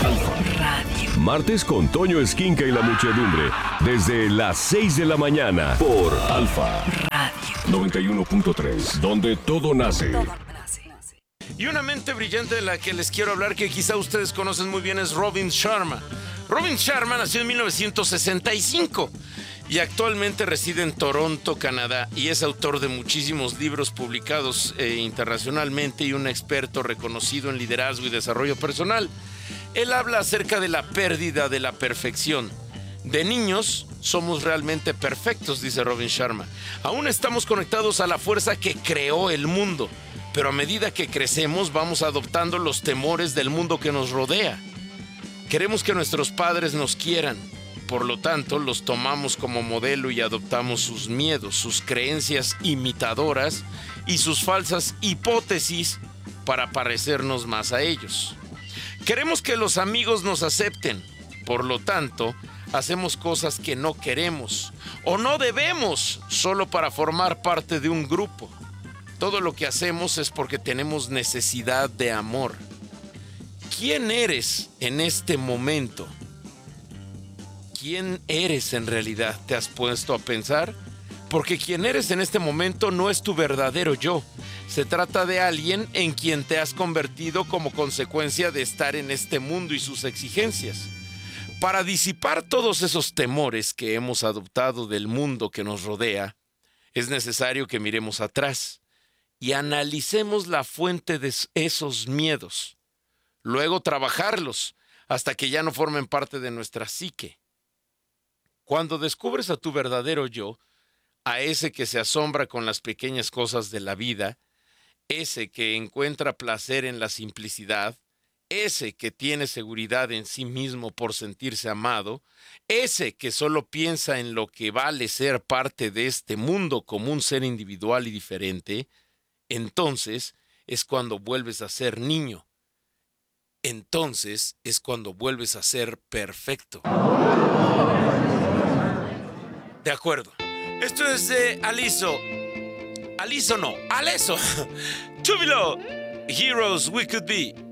Radio. Martes con Toño Esquinca y la muchedumbre. Desde las 6 de la mañana. Por Alfa Radio. 91.3. Donde todo nace. Y una mente brillante de la que les quiero hablar, que quizá ustedes conocen muy bien, es Robin Sharma. Robin Sharma nació en 1965 y actualmente reside en Toronto, Canadá, y es autor de muchísimos libros publicados internacionalmente y un experto reconocido en liderazgo y desarrollo personal. Él habla acerca de la pérdida de la perfección. De niños somos realmente perfectos, dice Robin Sharma. Aún estamos conectados a la fuerza que creó el mundo, pero a medida que crecemos vamos adoptando los temores del mundo que nos rodea. Queremos que nuestros padres nos quieran, por lo tanto los tomamos como modelo y adoptamos sus miedos, sus creencias imitadoras y sus falsas hipótesis para parecernos más a ellos. Queremos que los amigos nos acepten, por lo tanto hacemos cosas que no queremos o no debemos solo para formar parte de un grupo. Todo lo que hacemos es porque tenemos necesidad de amor. ¿Quién eres en este momento? ¿Quién eres en realidad? ¿Te has puesto a pensar? Porque quien eres en este momento no es tu verdadero yo. Se trata de alguien en quien te has convertido como consecuencia de estar en este mundo y sus exigencias. Para disipar todos esos temores que hemos adoptado del mundo que nos rodea, es necesario que miremos atrás y analicemos la fuente de esos miedos. Luego trabajarlos hasta que ya no formen parte de nuestra psique. Cuando descubres a tu verdadero yo, a ese que se asombra con las pequeñas cosas de la vida, ese que encuentra placer en la simplicidad, ese que tiene seguridad en sí mismo por sentirse amado, ese que solo piensa en lo que vale ser parte de este mundo como un ser individual y diferente, entonces es cuando vuelves a ser niño. Entonces es cuando vuelves a ser perfecto. De acuerdo. Esto es de Alesso. Alesso no, Alesso. Júbilo. Heroes We Could Be.